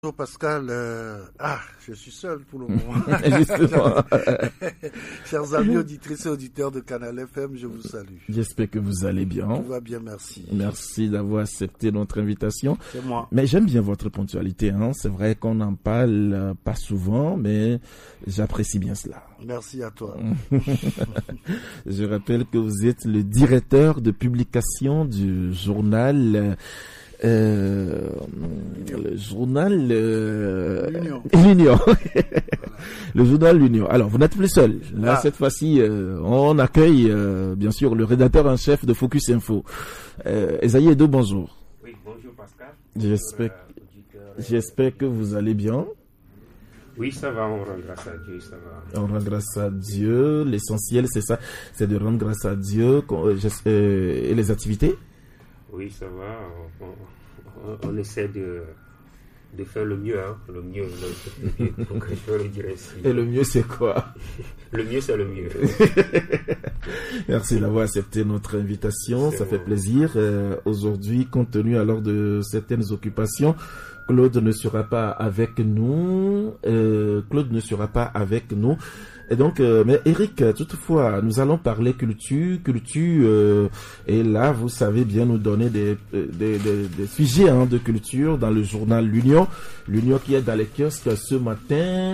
Bonjour Pascal, je suis seul pour le moment. Justement. Chers amis auditrices et auditeurs de Canal FM, je vous salue. J'espère que vous allez bien. Tout va bien, merci. Merci d'avoir accepté notre invitation. C'est moi. Mais j'aime bien votre ponctualité. C'est vrai qu'on n'en parle pas souvent, mais j'apprécie bien cela. Merci à toi. Je rappelle que vous êtes le directeur de publication du journal... le journal L'Union. Le journal L'Union. Alors, vous n'êtes plus seul. Là, cette fois-ci, on accueille bien sûr le rédacteur en chef de Focus Info. Esaïe Edo, bonjour. Oui, bonjour Pascal. J'espère que vous allez bien. Oui, ça va, on rend grâce à Dieu, ça va. On rend grâce à Dieu. L'essentiel, c'est ça, c'est de rendre grâce à Dieu. Et les activités? Oui, ça va. On essaie de faire le mieux, le mieux. Donc, je le dirais ainsi. Et le mieux, c'est quoi? Le mieux, c'est le mieux. Merci d'avoir accepté notre invitation. Ça fait plaisir. Aujourd'hui, compte tenu alors de certaines occupations, Claude ne sera pas avec nous. Et donc, mais Eric, toutefois, nous allons parler culture, et là, vous savez bien nous donner des sujets de culture dans le journal L'Union qui est dans les kiosques ce matin,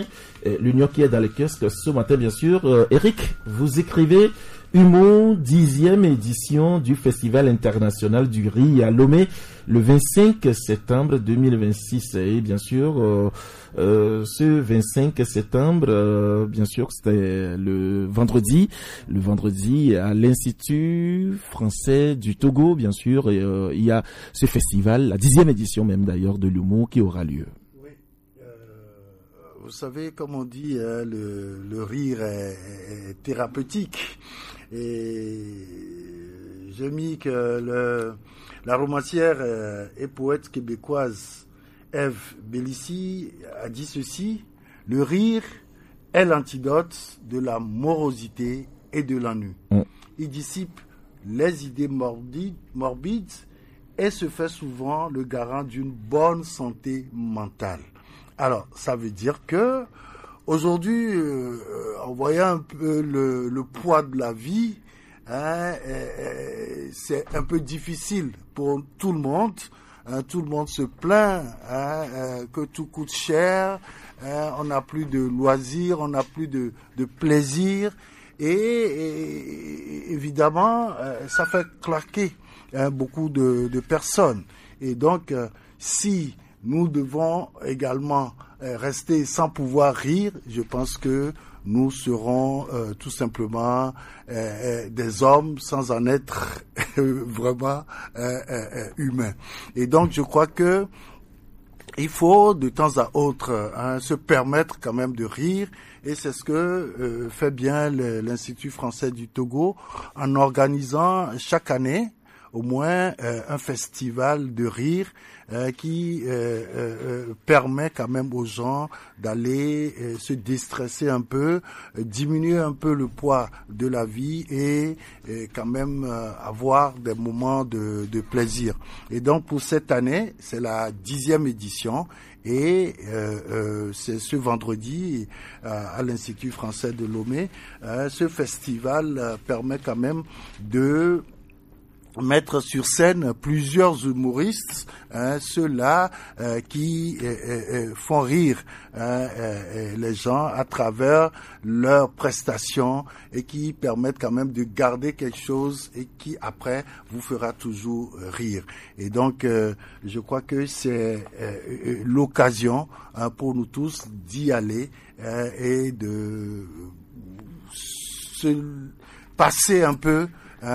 bien sûr. Eric, vous écrivez Humour, 10e édition du Festival international du riz à Lomé, le 25 septembre 2026. Et bien sûr, ce 25 septembre, bien sûr, c'était le vendredi à l'Institut français du Togo, bien sûr. Et, il y a ce festival, la 10e édition même d'ailleurs de l'humour qui aura lieu. Oui, vous savez, comme on dit, le rire est thérapeutique. Et j'ai mis que la romancière et poète québécoise Ève Bellissi a dit ceci: le rire est l'antidote de la morosité et de l'ennui. Il dissipe les idées morbides et se fait souvent le garant d'une bonne santé mentale. Alors, ça veut dire que aujourd'hui, en voyant un peu le poids de la vie, c'est un peu difficile pour tout le monde. Tout le monde se plaint que tout coûte cher, on n'a plus de loisirs, on n'a plus de plaisir, et évidemment, ça fait claquer beaucoup de personnes. Et donc, si nous devons également rester sans pouvoir rire, je pense que nous serons tout simplement des hommes sans en être vraiment humains. Et donc, je crois que il faut de temps à autre se permettre quand même de rire, et c'est ce que fait bien l'Institut français du Togo en organisant chaque année au moins un festival de rire qui permet quand même aux gens d'aller se déstresser un peu, diminuer un peu le poids de la vie et quand même avoir des moments de plaisir. Et donc pour cette année, c'est la 10e édition. Et c'est ce vendredi à l'Institut français de Lomé. Ce festival permet quand même de mettre sur scène plusieurs humoristes, ceux-là qui font rire les gens à travers leurs prestations et qui permettent quand même de garder quelque chose et qui après vous fera toujours rire. Et donc je crois que c'est l'occasion pour nous tous d'y aller et de se passer un peu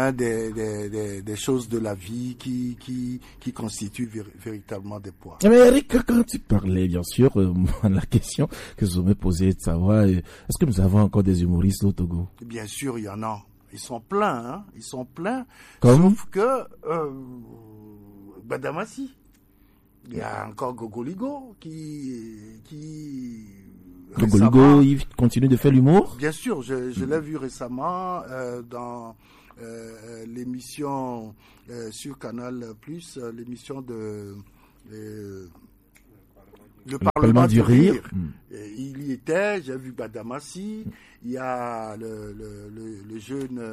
des choses de la vie qui constituent véritablement des poids. Mais Eric, quand tu parlais, bien sûr, la question que je me posais est de savoir, est-ce que nous avons encore des humoristes au Togo? Bien sûr, il y en a. Ils sont pleins, ils sont pleins. Comme? Sauf que Badamassi, il y a encore Gogoligo qui Gogoligo, il continue de faire l'humour? Bien sûr, je l'ai vu récemment dans l'émission sur Canal+, l'émission de le Parlement du rire. Mm. Il y était, j'ai vu Badamassi, il y a le jeune...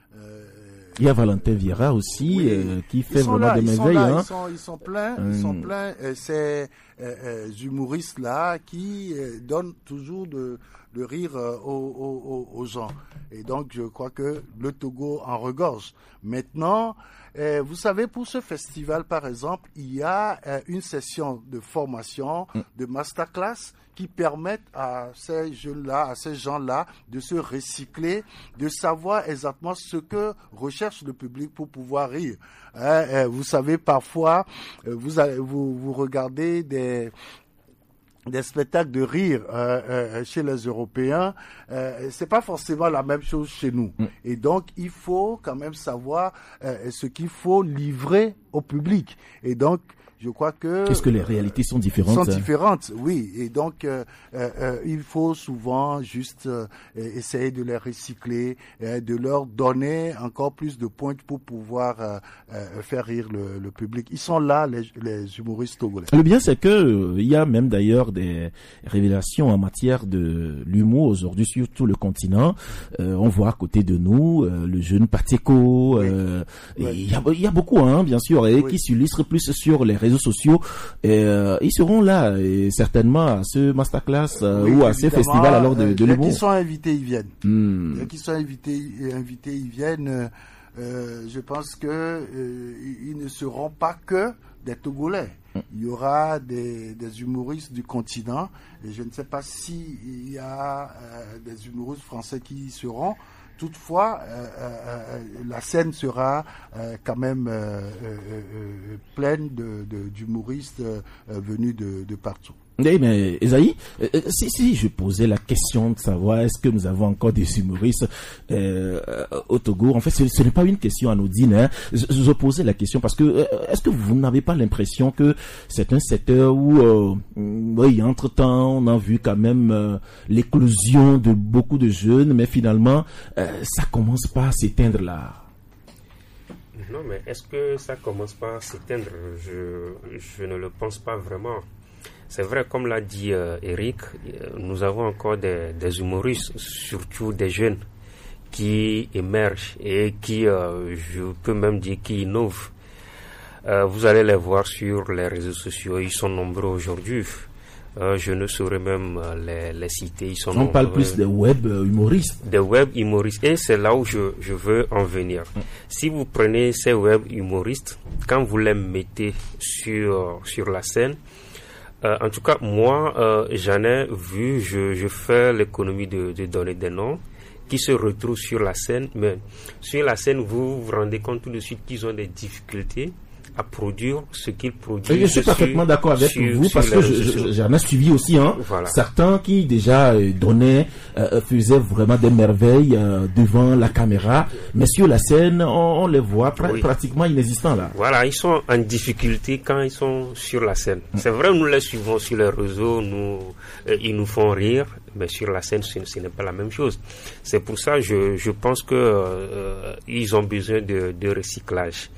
il y a Valentin Vieira aussi, oui, qui fait vraiment des merveilles. Hein. Ils sont pleins, ces humoristes-là qui donnent toujours de rire aux gens. Et donc, je crois que le Togo en regorge. Maintenant, vous savez, pour ce festival, par exemple, il y a une session de formation, de masterclass, qui permettent à ces jeunes-là, à ces gens-là, de se recycler, de savoir exactement ce que recherche le public pour pouvoir rire. Vous savez, parfois, vous regardez des spectacles de rire chez les Européens, c'est pas forcément la même chose chez nous. Et donc, il faut quand même savoir ce qu'il faut livrer au public. Et donc, je crois que... Est-ce que les réalités sont différentes? Sont différentes, oui. Et donc, il faut souvent juste essayer de les recycler, de leur donner encore plus de pointes pour pouvoir faire rire le public. Ils sont là, les humoristes togolais. Le bien, c'est que il y a même d'ailleurs des révélations en matière de l'humour aujourd'hui sur tout le continent. On voit à côté de nous le jeune Pateko. Il y a beaucoup, hein, bien sûr, et qui s'illustrent plus sur les réseaux sociaux. Ils seront là, et certainement à ce masterclass ou à ces festivals alors de l'humour. Dès qu'ils sont invités, ils viennent. Dès qu'ils sont invités, ils viennent. Je pense que ils ne seront pas que des Togolais. Il y aura des humoristes du continent, et je ne sais pas s'il y a des humoristes français qui y seront. Toutefois, la scène sera quand même pleine d'humoristes venus de partout. Oui, mais Esaïe, si je posais la question de savoir est-ce que nous avons encore des humoristes au Togo, en fait, ce n'est pas une question anodine. Hein. Je posais la question parce que est-ce que vous n'avez pas l'impression que c'est un secteur où, oui, entre-temps, on a vu quand même l'éclosion de beaucoup de jeunes, mais finalement, ça commence pas à s'éteindre là. Non, mais est-ce que ça commence pas à s'éteindre? Je ne le pense pas vraiment. C'est vrai, comme l'a dit Eric, nous avons encore des humoristes, surtout des jeunes, qui émergent et qui, je peux même dire, qui innovent. Vous allez les voir sur les réseaux sociaux, ils sont nombreux aujourd'hui. Je ne saurais même les citer. Ils sont nombreux. Parle plus des web humoristes. Des web humoristes. Et c'est là où je veux en venir. Si vous prenez ces web humoristes, quand vous les mettez sur la scène, en tout cas, moi, j'en ai vu, je fais l'économie de donner des noms qui se retrouvent sur la scène, mais sur la scène, vous vous rendez compte tout de suite qu'ils ont des difficultés à produire ce qu'ils produisent. Je suis parfaitement d'accord avec vous parce que j'en ai suivi aussi, hein, voilà. Certains qui déjà faisaient vraiment des merveilles devant la caméra, mais sur la scène, on les voit pratiquement inexistants là. Voilà, ils sont en difficulté quand ils sont sur la scène. C'est vrai, nous les suivons sur les réseaux, ils nous font rire, mais sur la scène, ce n'est pas la même chose. C'est pour ça que je pense que ils ont besoin de recyclage.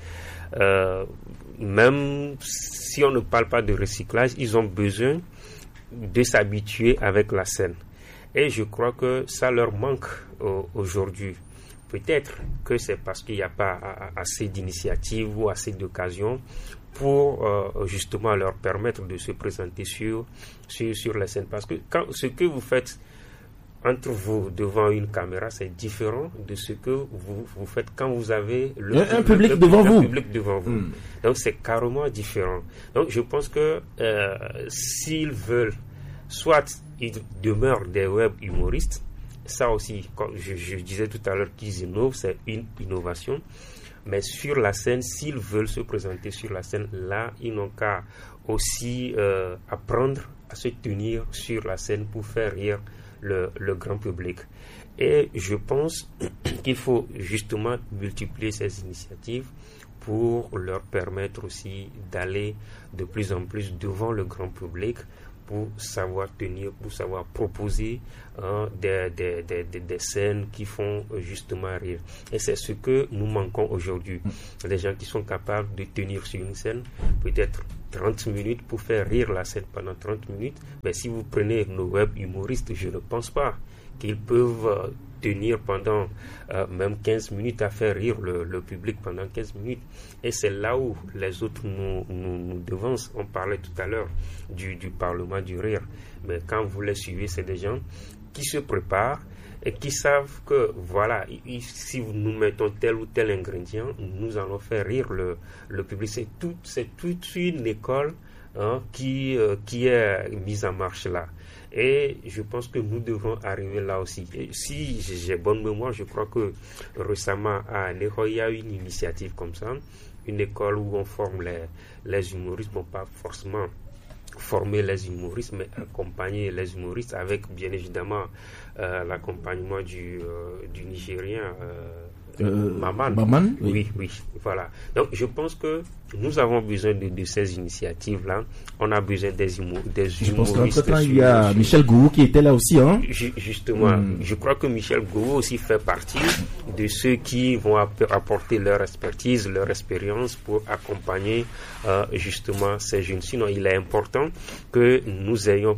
Même si on ne parle pas de recyclage, ils ont besoin de s'habituer avec la scène. Et je crois que ça leur manque aujourd'hui. Peut-être que c'est parce qu'il n'y a pas assez d'initiatives ou assez d'occasions pour justement leur permettre de se présenter sur la scène. Parce que ce que vous faites entre vous devant une caméra, c'est différent de ce que vous faites quand vous avez un public devant vous. Donc c'est carrément différent. Donc je pense que s'ils veulent, soit ils demeurent des web humoristes, ça aussi, comme je disais tout à l'heure qu'ils innovent, c'est une innovation. Mais sur la scène, s'ils veulent se présenter sur la scène, là, ils n'ont qu'à aussi apprendre à se tenir sur la scène pour faire rire le grand public. Et je pense qu'il faut justement multiplier ces initiatives pour leur permettre aussi d'aller de plus en plus devant le grand public pour savoir tenir, pour savoir proposer des scènes qui font justement rire. Et c'est ce que nous manquons aujourd'hui. Des gens qui sont capables de tenir sur une scène, peut-être 30 minutes pour faire rire la scène pendant 30 minutes. Mais si vous prenez nos web humoristes, je ne pense pas qu'ils peuvent tenir pendant même 15 minutes à faire rire le public pendant 15 minutes. Et c'est là où les autres nous devancent. On parlait tout à l'heure du Parlement du rire. Mais quand vous les suivez, c'est des gens qui se préparent et qui savent que, voilà, si nous mettons tel ou tel ingrédient, nous allons faire rire le public. C'est toute une école qui est mise en marche là. Et je pense que nous devons arriver là aussi. Et si j'ai bonne mémoire, je crois que récemment à Anéro, il y a une initiative comme ça, une école où on forme les humoristes, bon, pas forcément former les humoristes, mais accompagner les humoristes avec bien évidemment l'accompagnement du Nigérien Maman. Oui, voilà. Donc je pense que nous avons besoin de ces initiatives-là. On a besoin des humoristes. Je pense qu'entre-temps, il y a Michel Gourou qui était là aussi. Justement, je crois que Michel Gourou aussi fait partie de ceux qui vont apporter leur expertise, leur expérience pour accompagner justement ces jeunes. Sinon, il est important que nous ayons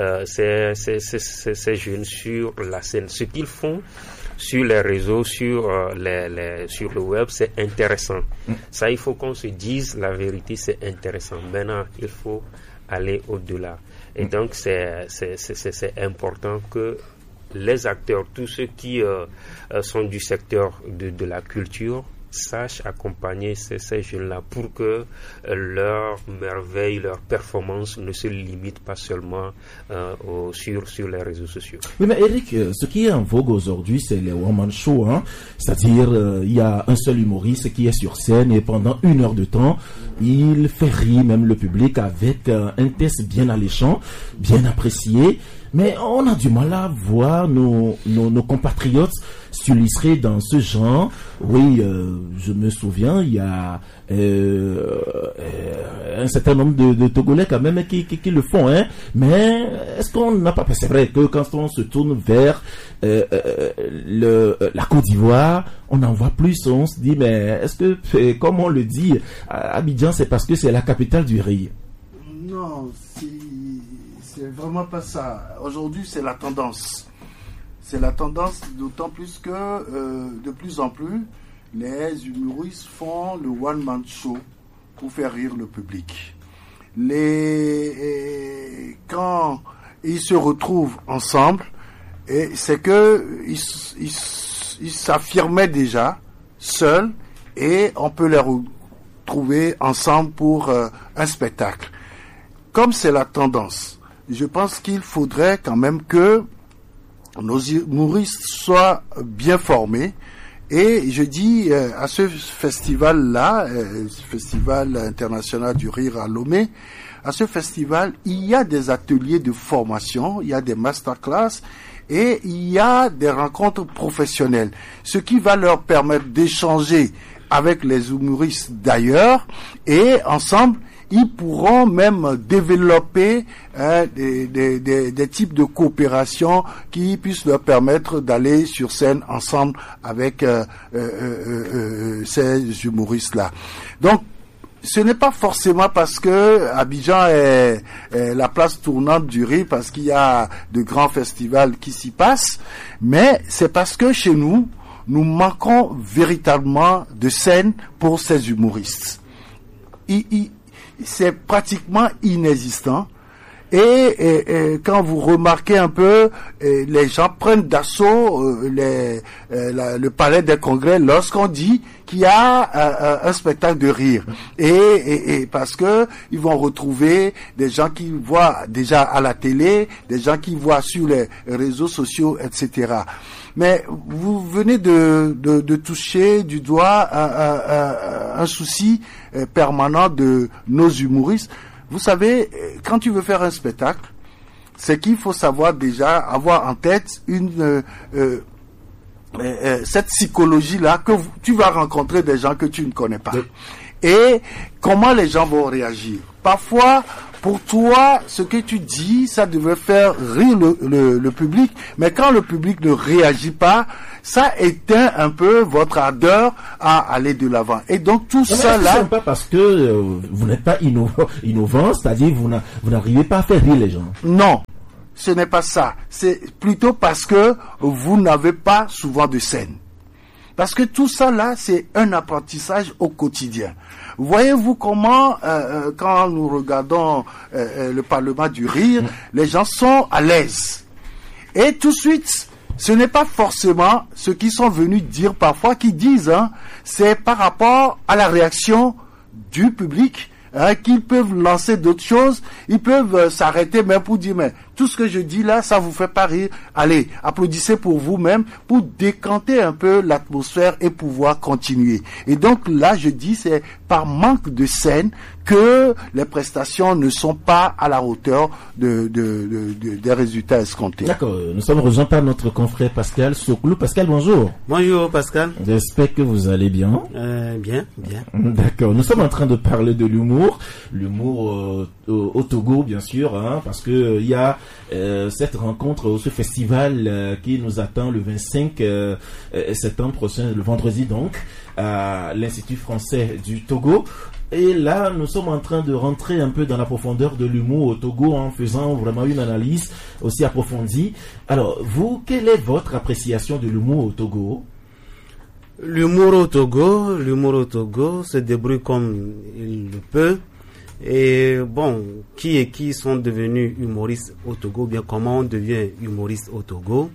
ces jeunes sur la scène. Ce qu'ils font sur les réseaux, sur le web, c'est intéressant. Ça, il faut qu'on se dise la vérité, c'est intéressant. Maintenant, il faut aller au-delà. Et donc, c'est important que les acteurs, tous ceux qui sont du secteur de la culture, sachent accompagner ces jeunes-là pour que leur merveille, leur performance ne se limite pas seulement sur les réseaux sociaux. Oui, mais Eric, ce qui est en vogue aujourd'hui, c'est les one-man shows, c'est-à-dire il y a un seul humoriste qui est sur scène et pendant 1 heure de temps, il fait rire même le public avec un texte bien alléchant, bien apprécié. Mais on a du mal à voir nos compatriotes s'illustrer dans ce genre. Oui, je me souviens, il y a un certain nombre de Togolais quand même qui le font. Mais est-ce qu'on n'a pas... C'est vrai que quand on se tourne vers la Côte d'Ivoire, on en voit plus. On se dit, mais est-ce que, comme on le dit, Abidjan, c'est parce que c'est la capitale du riz? Non, c'est vraiment pas ça. Aujourd'hui, c'est la tendance. C'est la tendance, d'autant plus que de plus en plus, les humoristes font le one-man show pour faire rire le public. Quand ils se retrouvent ensemble, c'est que ils s'affirmaient déjà seuls et on peut les retrouver ensemble pour un spectacle. Comme c'est la tendance, je pense qu'il faudrait quand même que nos humoristes soient bien formés. Et je dis à ce festival-là, Festival international du rire à Lomé, à ce festival, il y a des ateliers de formation, il y a des masterclass et il y a des rencontres professionnelles, ce qui va leur permettre d'échanger avec les humoristes d'ailleurs et ensemble, ils pourront même développer des types de coopération qui puissent leur permettre d'aller sur scène ensemble avec ces humoristes-là. Donc, ce n'est pas forcément parce que Abidjan est la place tournante du rire, parce qu'il y a de grands festivals qui s'y passent, mais c'est parce que chez nous, nous manquons véritablement de scènes pour ces humoristes. C'est pratiquement inexistant. Et quand vous remarquez un peu, les gens prennent d'assaut le palais des congrès lorsqu'on dit qu'il y a un spectacle de rire. Et parce que ils vont retrouver des gens qui voient déjà à la télé, des gens qui voient sur les réseaux sociaux, etc. Mais vous venez de toucher du doigt un souci permanent de nos humoristes. Vous savez, quand tu veux faire un spectacle, c'est qu'il faut savoir déjà avoir en tête cette psychologie-là que tu vas rencontrer des gens que tu ne connais pas. Et comment les gens vont réagir. Parfois, pour toi, ce que tu dis, ça devrait faire rire le public, mais quand le public ne réagit pas, ça éteint un peu votre ardeur à aller de l'avant. Et donc tout ça là... C'est pas parce que vous n'êtes pas innovant, c'est-à-dire vous n'arrivez pas à faire rire les gens. Non, ce n'est pas ça. C'est plutôt parce que vous n'avez pas souvent de scène. Parce que tout ça là, c'est un apprentissage au quotidien. Voyez-vous comment, quand nous regardons le Parlement du Rire, les gens sont à l'aise. Et tout de suite, ce n'est pas forcément ce qu'ils sont venus dire parfois, qui disent, c'est par rapport à la réaction du public, qu'ils peuvent lancer d'autres choses, ils peuvent s'arrêter même pour dire, mais tout ce que je dis là, ça vous fait pas rire, allez, applaudissez pour vous-même, pour décanter un peu l'atmosphère et pouvoir continuer. Et donc là, je dis, c'est par manque de scène que les prestations ne sont pas à la hauteur des résultats escomptés. D'accord, nous sommes rejoints par notre confrère Pascal Sokoulou. Pascal, bonjour. Bonjour Pascal. J'espère que vous allez bien. Bien. D'accord, nous sommes en train de parler de l'humour au Togo, bien sûr, parce que il y a cette rencontre, ce festival qui nous attend le 25 septembre prochain, le vendredi donc, à l'Institut français du Togo. Et là, nous sommes en train de rentrer un peu dans la profondeur de l'humour au Togo en faisant vraiment une analyse aussi approfondie. Alors, vous, quelle est votre appréciation de l'humour au Togo ? L'humour au Togo se débrouille comme il le peut. Et bon, qui sont devenus humoristes au Togo, bien comment on devient humoriste au Togo.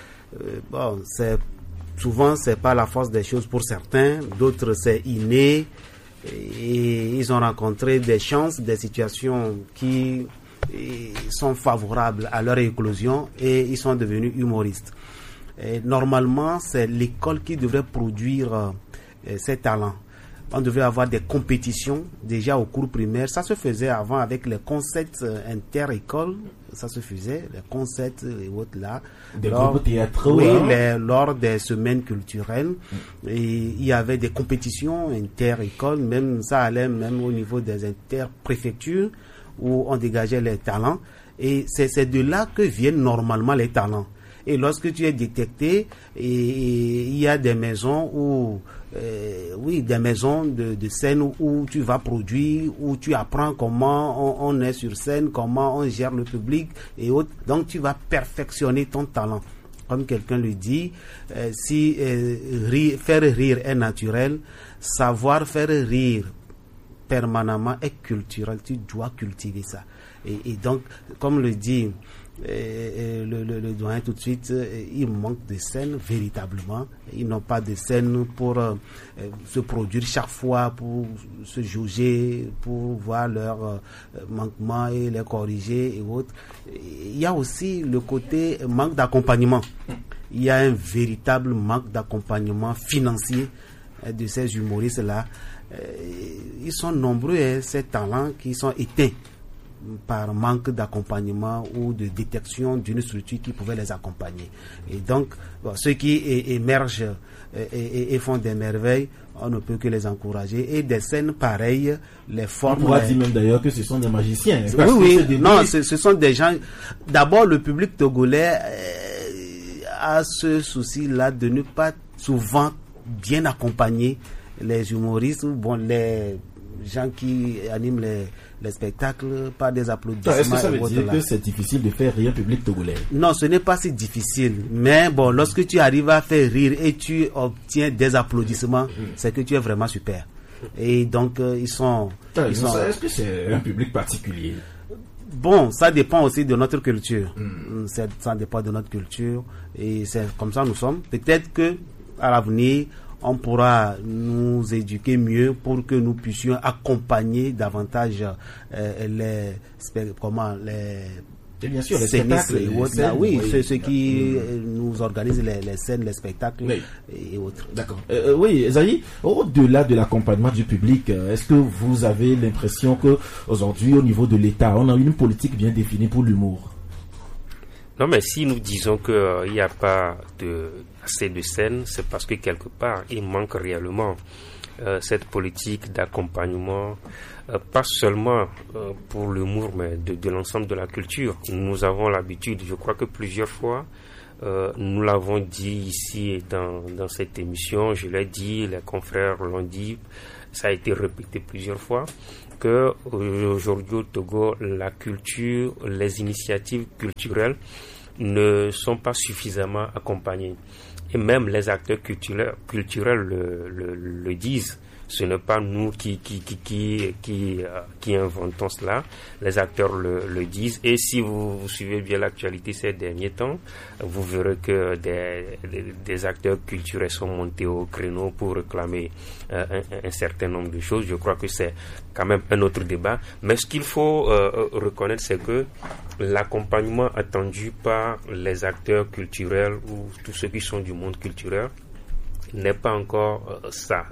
Souvent c'est pas la force des choses pour certains, d'autres c'est inné. Et ils ont rencontré des chances, des situations qui sont favorables à leur éclosion et ils sont devenus humoristes. Et normalement, c'est l'école qui devrait produire ces talents. On devrait avoir des compétitions déjà au cours primaire. Ça se faisait avant avec les concepts inter-écoles. Ça se faisait, les concepts et autres là. Des groupes théâtraux. Oui, lors des semaines culturelles. Et il y avait des compétitions inter-écoles. Même ça allait même au niveau des inter-préfectures où on dégageait les talents. Et c'est de là que viennent normalement les talents. Et lorsque tu es détecté, il y a des maisons où, des maisons de scène où tu vas produire, où tu apprends comment on est sur scène, comment on gère le public et autres. Donc tu vas perfectionner ton talent. Comme quelqu'un le dit, faire rire est naturel, savoir faire rire permanemment est culturel. Tu dois cultiver ça. Et donc, comme le dit le doyen tout de suite, il manque de scènes véritablement. Ils n'ont pas de scènes pour se produire chaque fois, pour se jauger, pour voir leurs manquements et les corriger et autres. Il y a aussi le côté manque d'accompagnement. Il y a un véritable manque d'accompagnement financier de ces humoristes-là. Ils sont nombreux, ces talents qui sont éteints par manque d'accompagnement ou de détection d'une structure qui pouvait les accompagner. Et donc, ceux qui émergent et font des merveilles, on ne peut que les encourager. Et des scènes pareilles, les formes... On pourra dire même d'ailleurs que ce sont des magiciens. Ce sont des gens... D'abord, le public togolais a ce souci-là de ne pas souvent bien accompagner les humoristes, les gens qui animent les spectacles par des applaudissements. Est-ce que ça veut dire que c'est difficile de faire rire public togolais? Non, ce n'est pas si difficile. Mais bon, lorsque tu arrives à faire rire et tu obtiens des applaudissements, c'est que tu es vraiment super. Et donc, Est-ce que c'est un public particulier? Bon, ça dépend aussi de notre culture. Ça dépend de notre culture. Et c'est comme ça nous sommes. Peut-être que à l'avenir, on pourra nous éduquer mieux pour que nous puissions accompagner davantage les spectacles et autres. Ceux qui nous organisent les scènes, les spectacles et autres. D'accord. Esaïe, au-delà de l'accompagnement du public, est-ce que vous avez l'impression que aujourd'hui, au niveau de l'État, on a une politique bien définie pour l'humour? Non, mais si nous disons qu'il n'y a pas assez de scènes, c'est parce que quelque part, il manque réellement cette politique d'accompagnement, pas seulement pour l'humour, mais de l'ensemble de la culture. Nous avons l'habitude, je crois que plusieurs fois, nous l'avons dit ici dans cette émission, je l'ai dit, les confrères l'ont dit, ça a été répété plusieurs fois, que aujourd'hui au Togo, la culture, les initiatives culturelles ne sont pas suffisamment accompagnées. Et même les acteurs culturels le disent. Ce n'est pas nous qui inventons cela. Les acteurs le disent. Et si vous suivez bien l'actualité ces derniers temps, vous verrez que des acteurs culturels sont montés au créneau pour réclamer un certain nombre de choses. Je crois que c'est quand même un autre débat. Mais ce qu'il faut reconnaître, c'est que l'accompagnement attendu par les acteurs culturels ou tous ceux qui sont du monde culturel n'est pas encore ça.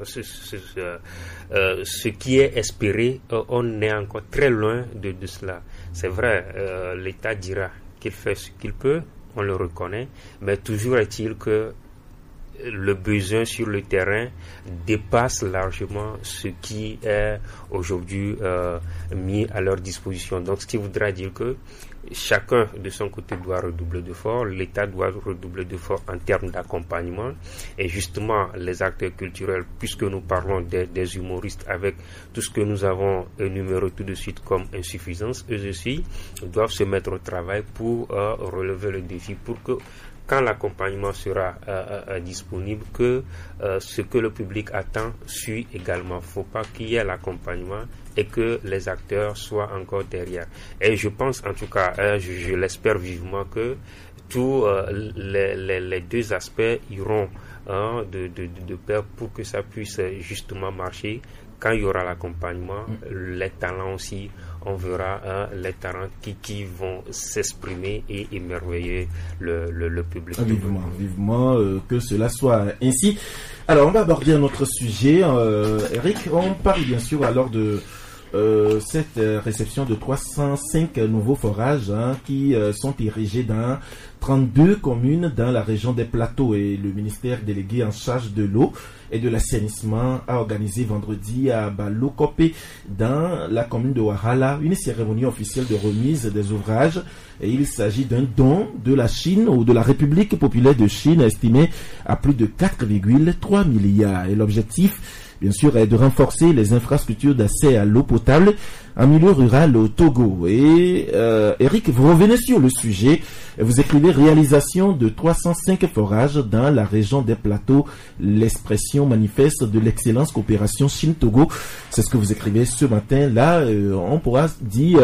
Ce qui est espéré, on est encore très loin de cela. C'est vrai, l'État dira qu'il fait ce qu'il peut, on le reconnaît, mais toujours est-il que le besoin sur le terrain dépasse largement ce qui est aujourd'hui mis à leur disposition. Donc, ce qui voudra dire que chacun de son côté doit redoubler d'efforts, l'État doit redoubler d'efforts en termes d'accompagnement, et justement les acteurs culturels, puisque nous parlons des humoristes avec tout ce que nous avons énuméré tout de suite comme insuffisance, eux aussi doivent se mettre au travail pour relever le défi, pour que quand l'accompagnement sera disponible, que ce que le public attend suit également. Il ne faut pas qu'il y ait l'accompagnement et que les acteurs soient encore derrière. Et je pense, en tout cas, je l'espère vivement, que tous les deux aspects iront de pair pour que ça puisse justement marcher. Quand il y aura l'accompagnement, les talents aussi, on verra les talents qui vont s'exprimer et émerveiller le public. Vivement que cela soit ainsi. Alors, on va aborder un autre sujet. Eric, on parle bien sûr alors de cette réception de 305 nouveaux forages qui sont érigés dans 32 communes dans la région des Plateaux, et le ministère délégué en charge de l'eau et de l'assainissement a organisé vendredi à Balokopé, dans la commune de Wahala, une cérémonie officielle de remise des ouvrages. Et il s'agit d'un don de la Chine ou de la République populaire de Chine estimé à plus de 4,3 milliards. Et l'objectif, bien sûr, est de renforcer les infrastructures d'accès à l'eau potable en milieu rural au Togo. Et Eric, vous revenez sur le sujet. Vous écrivez réalisation de 305 forages dans la région des Plateaux, l'expression manifeste de l'excellence coopération Chine-Togo. C'est ce que vous écrivez ce matin. Là, on pourra dire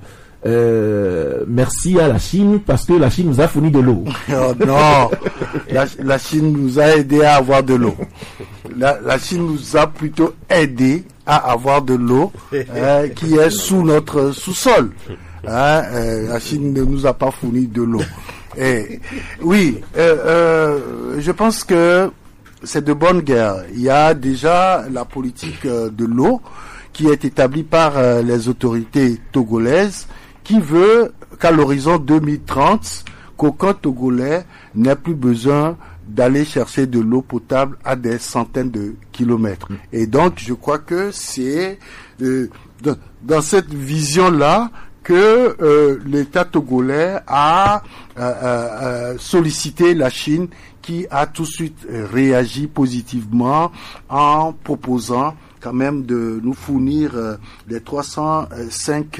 merci à la Chine parce que la Chine nous a fourni de l'eau. Oh non, la Chine nous a aidé à avoir de l'eau. La Chine nous a plutôt aidé à avoir de l'eau qui est sous notre sous-sol. La Chine ne nous a pas fourni de l'eau. Et oui, je pense que c'est de bonne guerre. Il y a déjà la politique de l'eau qui est établie par les autorités togolaises, qui veut qu'à l'horizon 2030, qu'aucun Togolais n'ait plus besoin d'aller chercher de l'eau potable à des centaines de kilomètres. Et donc, je crois que c'est dans cette vision-là que l'État togolais a sollicité la Chine, qui a tout de suite réagi positivement en proposant quand même de nous fournir les 305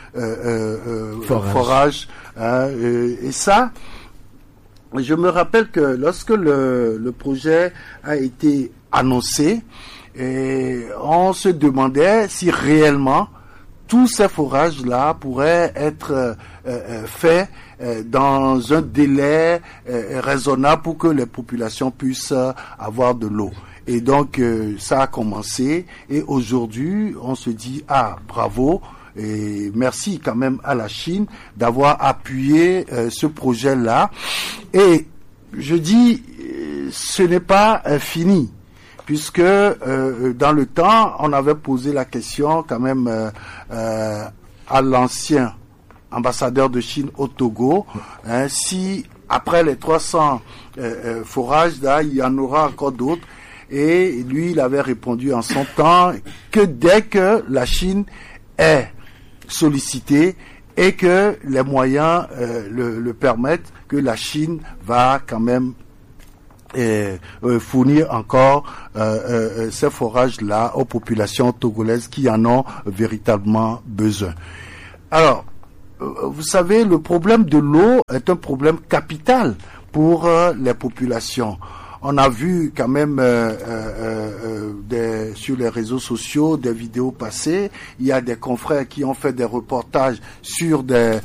forages. Et ça, je me rappelle que lorsque le projet a été annoncé, on se demandait si réellement tous ces forages-là pourraient être faits dans un délai raisonnable pour que les populations puissent avoir de l'eau. Et donc, ça a commencé. Et aujourd'hui, on se dit, bravo. Et merci quand même à la Chine d'avoir appuyé ce projet-là. Et je dis, ce n'est pas fini, puisque dans le temps, on avait posé la question quand même à l'ancien ambassadeur de Chine au Togo, si après les 300 forages, là, il y en aura encore d'autres. Et lui, il avait répondu en son temps que dès que la Chine est sollicitée et que les moyens le permettent, que la Chine va quand même fournir encore ces forages-là aux populations togolaises qui en ont véritablement besoin. Alors, vous savez, le problème de l'eau est un problème capital pour les populations. On a vu quand même sur les réseaux sociaux des vidéos passées. Il y a des confrères qui ont fait des reportages sur dans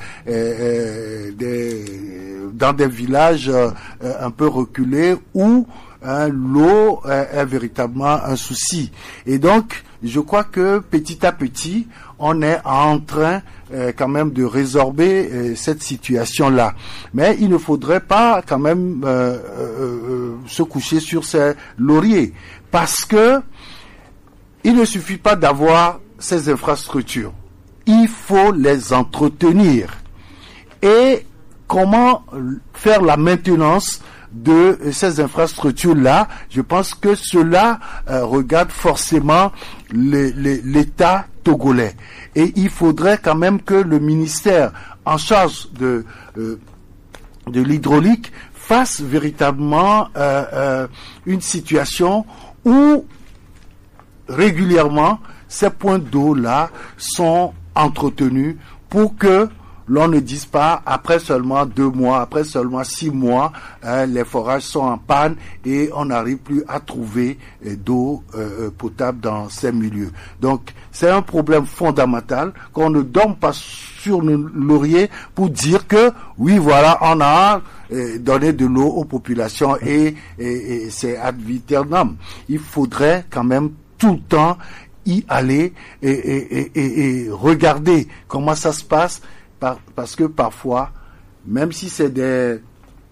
des villages un peu reculés où l'eau est véritablement un souci. Et donc, je crois que petit à petit, on est en train quand même de résorber cette situation-là. Mais il ne faudrait pas quand même se coucher sur ses lauriers, parce que il ne suffit pas d'avoir ces infrastructures. Il faut les entretenir. Et comment faire la maintenance de ces infrastructures-là? Je pense que cela regarde forcément l'État togolais. Et il faudrait quand même que le ministère en charge de l'hydraulique fasse véritablement une situation où régulièrement ces points d'eau-là sont entretenus pour que l'on ne dise pas, après seulement 2 mois, après seulement 6 mois, les forages sont en panne et on n'arrive plus à trouver d'eau potable dans ces milieux. Donc, c'est un problème fondamental qu'on ne dorme pas sur le laurier pour dire que, oui, voilà, on a donné de l'eau aux populations et c'est ad vitam. Il faudrait quand même tout le temps y aller et regarder comment ça se passe. Parce que parfois, même si c'est des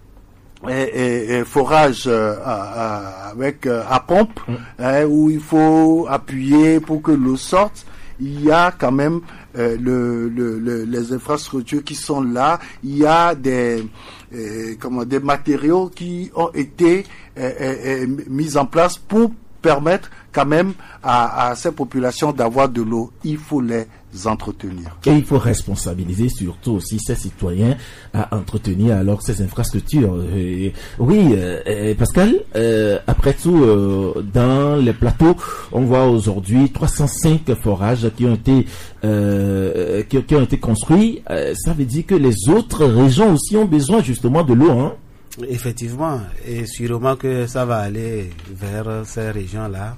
forages à pompe, où il faut appuyer pour que l'eau sorte, il y a quand même les infrastructures qui sont là. Il y a des matériaux qui ont été mis en place pour permettre quand même à ces populations d'avoir de l'eau. Il faut les entretenir. Et il faut responsabiliser surtout aussi ces citoyens à entretenir alors ces infrastructures. Pascal, après tout, dans les plateaux, on voit aujourd'hui 305 forages qui ont été construits. Ça veut dire que les autres régions aussi ont besoin justement de l'eau, hein? Effectivement, et sûrement que ça va aller vers ces régions-là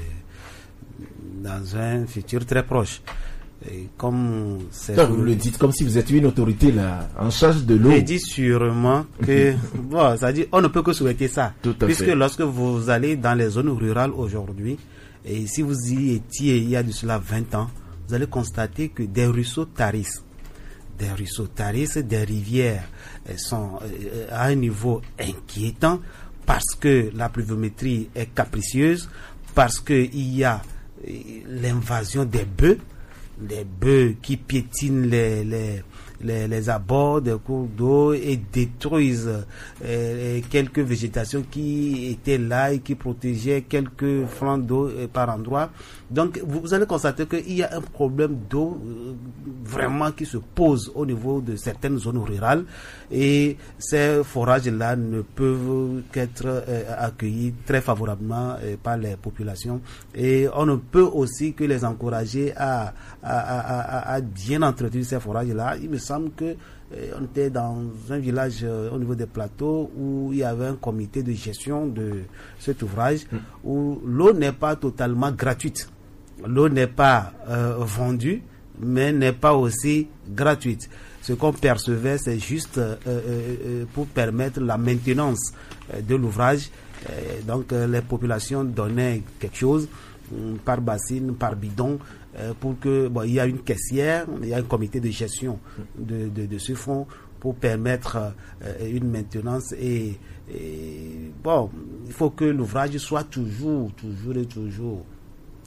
dans un futur très proche. Et comme vous le dites comme si vous étiez une autorité là en charge de l'eau. Je dis sûrement que ça dit on ne peut que souhaiter ça. Puisque lorsque vous allez dans les zones rurales aujourd'hui, et si vous y étiez il y a de cela 20 ans, vous allez constater que des ruisseaux tarissent. Des rivières sont à un niveau inquiétant parce que la pluviométrie est capricieuse, parce qu'il y a l'invasion des bœufs qui piétinent les abords des cours d'eau et détruisent quelques végétations qui étaient là et qui protégeaient quelques flancs d'eau par endroit. Donc vous allez constater qu'il y a un problème d'eau vraiment qui se pose au niveau de certaines zones rurales, et ces forages-là ne peuvent qu'être accueillis très favorablement par les populations, et on ne peut aussi que les encourager à bien entretenir ces forages-là. Il me semble que on était dans un village au niveau des plateaux où il y avait un comité de gestion de cet ouvrage où l'eau n'est pas totalement gratuite. L'eau n'est pas vendue, mais n'est pas aussi gratuite. Ce qu'on percevait, c'est juste pour permettre la maintenance de l'ouvrage. Donc les populations donnaient quelque chose par bassine, par bidon, pour que il y a une caissière, il y a un comité de gestion de ce fonds pour permettre une maintenance et il faut que l'ouvrage soit toujours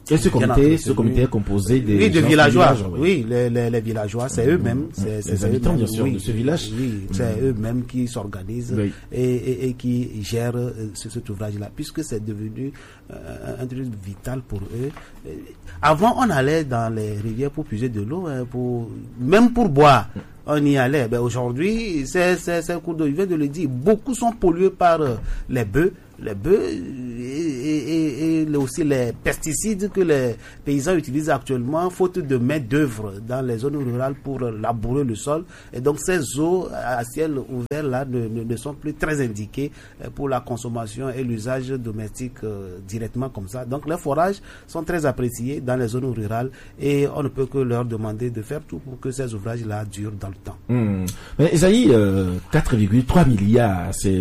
Et ce comité est composé de villageois. Oui, les villageois, c'est eux-mêmes. Les habitants, bien sûr, de ce village. Oui, c'est eux-mêmes qui s'organisent et qui gèrent cet ouvrage-là, puisque c'est devenu un truc vital pour eux. Avant, on allait dans les rivières pour puiser de l'eau, même pour boire. On y allait. Aujourd'hui, ces cours d'eau, je viens de le dire, beaucoup sont pollués par les bœufs et aussi les pesticides que les paysans utilisent actuellement, faute de main d'œuvre dans les zones rurales pour labourer le sol. Et donc ces eaux à ciel ouvert là ne sont plus très indiquées pour la consommation et l'usage domestique directement comme ça. Donc les forages sont très appréciés dans les zones rurales et on ne peut que leur demander de faire tout pour que ces ouvrages là durent dans le temps. Mais Esaïe, 4,3 milliards, c'est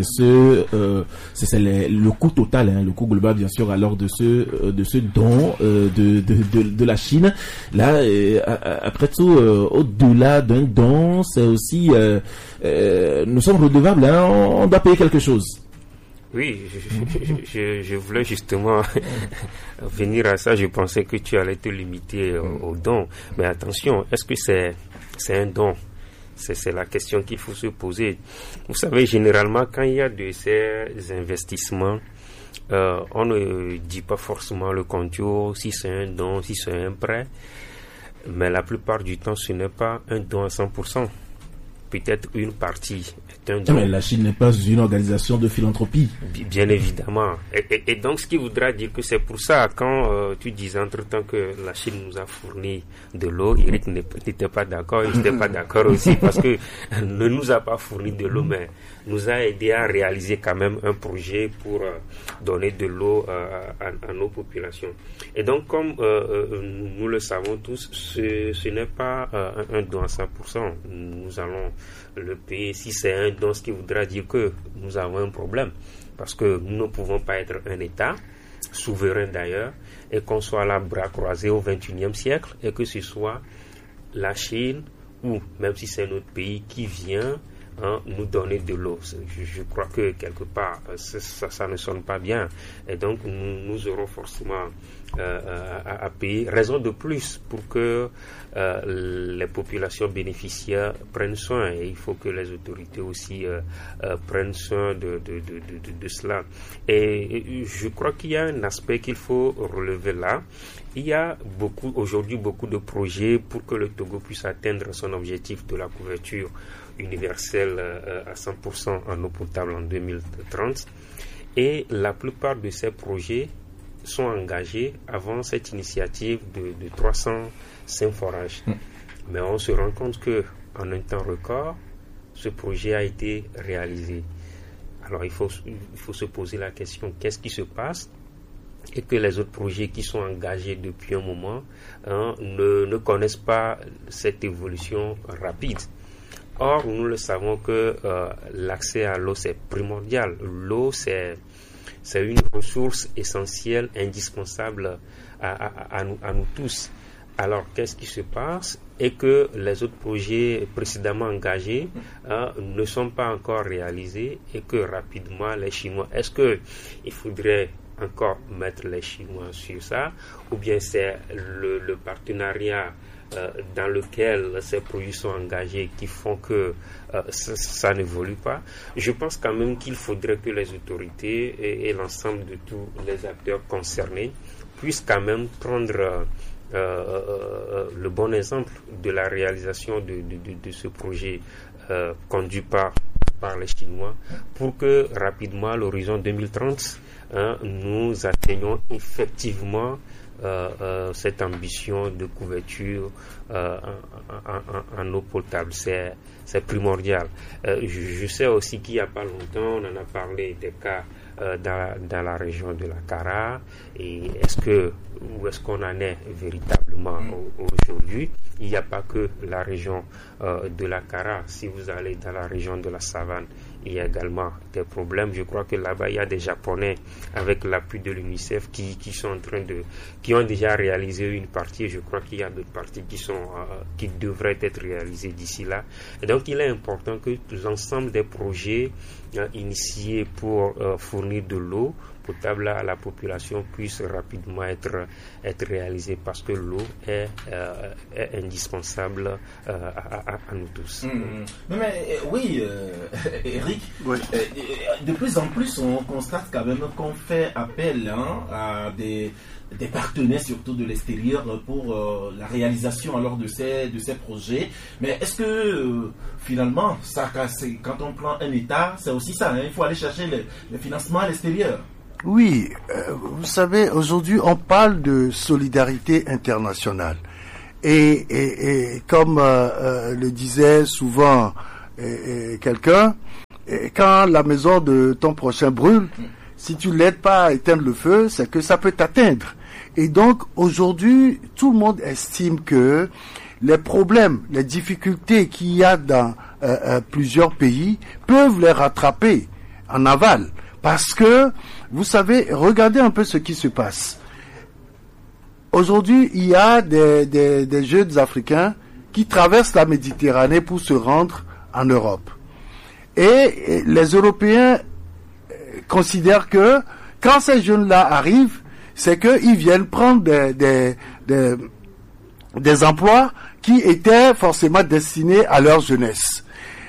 le coût total, le coût global bien sûr alors de ce don de la Chine. Là, après tout, au-delà d'un don, c'est aussi nous sommes redevables, on doit payer quelque chose. Oui, je voulais justement venir à ça. Je pensais que tu allais te limiter au don, mais attention, est-ce que c'est un don? C'est la question qu'il faut se poser. Vous savez, généralement, quand il y a de ces investissements, on ne dit pas forcément le contour, si c'est un don, si c'est un prêt. Mais la plupart du temps, ce n'est pas un don à 100%. Peut-être une partie est un don. Mais la Chine n'est pas une organisation de philanthropie. Bien évidemment. Et donc, ce qui voudra dire que c'est pour ça, quand tu disais entre-temps que la Chine nous a fourni de l'eau, Eric n'était pas d'accord, il n'était pas d'accord aussi, parce que ne nous a pas fourni de l'eau, mais nous a aidé à réaliser quand même un projet pour donner de l'eau à nos populations. Et donc, comme nous le savons tous, ce n'est pas un don à 100%. Nous allons le payer. Si c'est un don, ce qui voudra dire que nous avons un problème, parce que nous ne pouvons pas être un État, souverain d'ailleurs, et qu'on soit là bras croisés au XXIe siècle, et que ce soit la Chine, ou même si c'est notre pays qui vient nous donner de l'eau. Je crois que quelque part ça ne sonne pas bien, et donc nous aurons forcément à payer. Raison de plus pour que les populations bénéficiaires prennent soin, et il faut que les autorités aussi prennent soin de cela. Et je crois qu'il y a un aspect qu'il faut relever là. Il y a aujourd'hui beaucoup de projets pour que le Togo puisse atteindre son objectif de la couverture universelle à 100% en eau potable en 2030. Et la plupart de ces projets sont engagés avant cette initiative de 305 forages. Mais on se rend compte qu'en un temps record, ce projet a été réalisé. Alors il faut se poser la question, qu'est-ce qui se passe? Et que les autres projets qui sont engagés depuis un moment ne connaissent pas cette évolution rapide. Or, nous le savons que l'accès à l'eau, c'est primordial. L'eau, c'est une ressource essentielle, indispensable à nous tous. Alors, qu'est-ce qui se passe? Et que les autres projets précédemment engagés ne sont pas encore réalisés, et que rapidement, les Chinois... Est-ce qu'il faudrait encore mettre les Chinois sur ça, ou bien c'est le partenariat dans lequel ces produits sont engagés qui font que ça n'évolue pas? Je pense quand même qu'il faudrait que les autorités et l'ensemble de tous les acteurs concernés puissent quand même prendre le bon exemple de la réalisation de ce projet conduit par les Chinois, pour que rapidement, à l'horizon 2030, nous atteignions effectivement cette ambition de couverture en eau potable. C'est primordial. Je sais aussi qu'il n'y a pas longtemps, on en a parlé des cas dans la région de la Kara, et où est-ce qu'on en est véritablement aujourd'hui? Il n'y a pas que la région de la Kara. Si vous allez dans la région de la Savane, il y a également des problèmes. Je crois que là-bas, il y a des Japonais, avec l'appui de l'UNICEF, qui ont déjà réalisé une partie, et je crois qu'il y a d'autres parties qui devraient être réalisées d'ici là. Et donc, il est important que l'ensemble des projets initiés pour fournir de l'eau potable à la population puisse rapidement être réalisée, parce que l'eau est indispensable à nous tous. Mais oui, Eric, oui. De plus en plus on constate quand même qu'on fait appel à des partenaires, surtout de l'extérieur, pour la réalisation alors de ces projets. Mais est-ce que finalement, ça, quand on prend un État, c'est aussi ça, il faut aller chercher le financement à l'extérieur? Oui, vous savez, aujourd'hui on parle de solidarité internationale. Et comme le disait souvent quelqu'un, quand la maison de ton prochain brûle, si tu l'aides pas à éteindre le feu, c'est que ça peut t'atteindre. Et donc, aujourd'hui, tout le monde estime que les problèmes, les difficultés qu'il y a dans plusieurs pays peuvent les rattraper en aval. Parce que, vous savez, regardez un peu ce qui se passe. Aujourd'hui, il y a des jeunes Africains qui traversent la Méditerranée pour se rendre en Europe. Et les Européens considèrent que quand ces jeunes-là arrivent, c'est qu'ils viennent prendre des emplois qui étaient forcément destinés à leur jeunesse.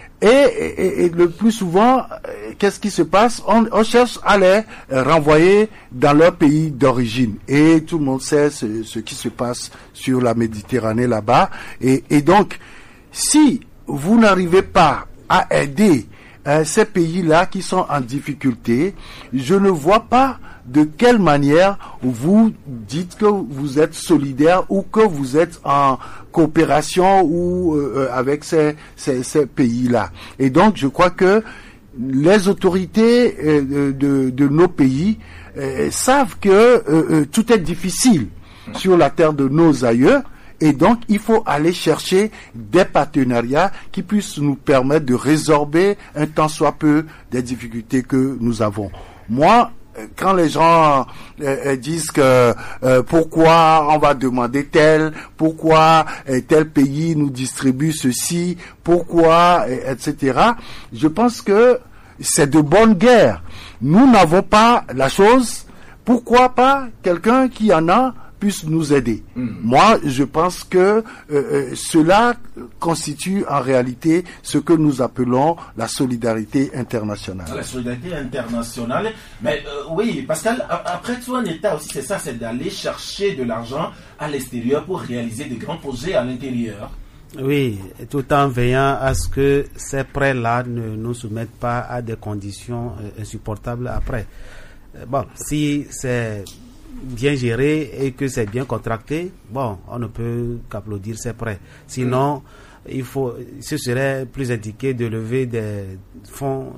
Et le plus souvent, qu'est-ce qui se passe? On cherche à les renvoyer dans leur pays d'origine. Et tout le monde sait ce qui se passe sur la Méditerranée là-bas. Et donc, si vous n'arrivez pas à aider ces pays-là qui sont en difficulté, je ne vois pas de quelle manière vous dites que vous êtes solidaire ou que vous êtes en coopération ou avec ces pays-là. Et donc, je crois que les autorités de nos pays savent que tout est difficile sur la terre de nos aïeux. Et donc, il faut aller chercher des partenariats qui puissent nous permettre de résorber un tant soit peu des difficultés que nous avons. Moi, quand les gens disent que pourquoi on va demander tel, pourquoi tel pays nous distribue ceci, pourquoi, etc., je pense que c'est de bonne guerre. Nous n'avons pas la chose, pourquoi pas quelqu'un qui en a puisse nous aider. Moi, je pense que cela constitue en réalité ce que nous appelons la solidarité internationale. La solidarité internationale, mais oui, Pascal, après tout un État aussi, c'est ça, c'est d'aller chercher de l'argent à l'extérieur pour réaliser de grands projets à l'intérieur. Oui, tout en veillant à ce que ces prêts-là ne nous soumettent pas à des conditions insupportables après. Bon, si c'est bien géré et que c'est bien contracté, bon, on ne peut qu'applaudir ces prêts. Sinon, ce serait plus indiqué de lever des fonds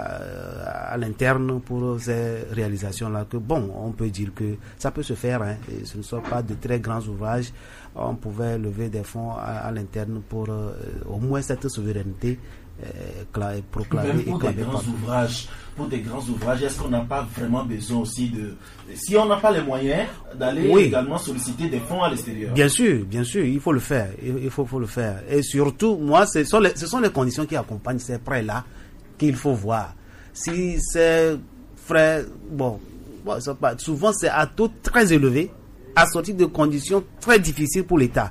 à l'interne pour ces réalisations-là, que bon, on peut dire que ça peut se faire, hein, et ce ne sont pas de très grands ouvrages. On pouvait lever des fonds à l'interne pour au moins cette souveraineté proclamée. Même pour des grands ouvrages, est-ce qu'on n'a pas vraiment besoin aussi si on n'a pas les moyens, d'aller également solliciter des fonds à l'extérieur? Bien sûr, il faut le faire. Il faut le faire. Et surtout, moi, ce sont les conditions qui accompagnent ces prêts-là qu'il faut voir. Si ces frais, souvent c'est à taux très élevé, assorti de conditions très difficiles pour l'État.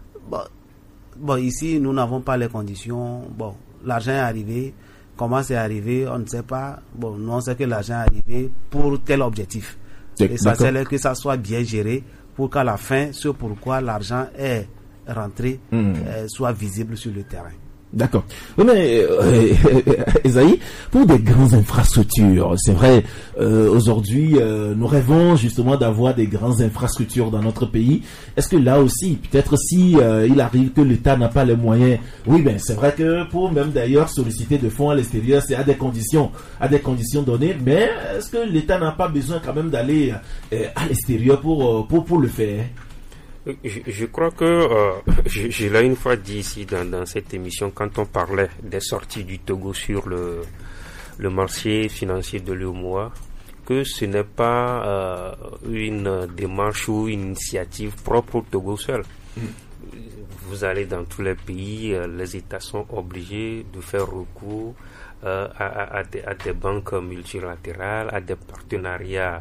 Bon, ici, nous n'avons pas les conditions. Bon, l'argent est arrivé. Comment c'est arrivé, on ne sait pas. Bon, nous on sait que l'argent est arrivé pour tel objectif. Et ça, c'est que ça soit bien géré pour qu'à la fin, ce pourquoi l'argent est rentré soit visible sur le terrain. D'accord. Mais Esaïe, pour des grandes infrastructures, c'est vrai, aujourd'hui, nous rêvons justement d'avoir des grandes infrastructures dans notre pays. Est-ce que là aussi, peut-être si il arrive que l'État n'a pas les moyens, oui, ben c'est vrai que pour même d'ailleurs solliciter de fonds à l'extérieur, c'est à des conditions données. Mais est-ce que l'État n'a pas besoin quand même d'aller à l'extérieur pour le faire? Je crois que je l'ai une fois dit ici dans cette émission, quand on parlait des sorties du Togo sur le marché financier de l'UEMOA, que ce n'est pas une démarche ou une initiative propre au Togo seul. Vous allez dans tous les pays, les États sont obligés de faire recours à des banques multilatérales, à des partenariats